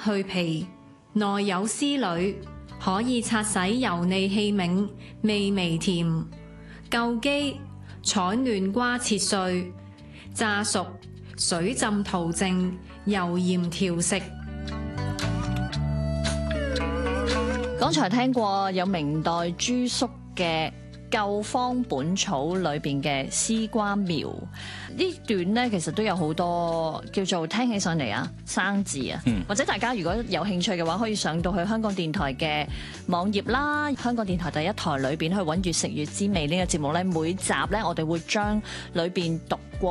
去皮，內有絲縷，可以擦洗油膩器皿，味微甜。舊機採嫩瓜切碎，炸熟，水浸塗淨，油鹽調食。 剛才聽過有明代朱肅嘅《舊方本草》裏邊嘅絲瓜苗，呢段呢，其實都有好多叫做聽起上嚟啊生字啊，或者大家如果有興趣嘅話，可以上到去香港電台嘅網頁啦，香港電台第一台裏邊去揾《越食越滋味》呢個節目呢，每集呢，我哋會將裏邊讀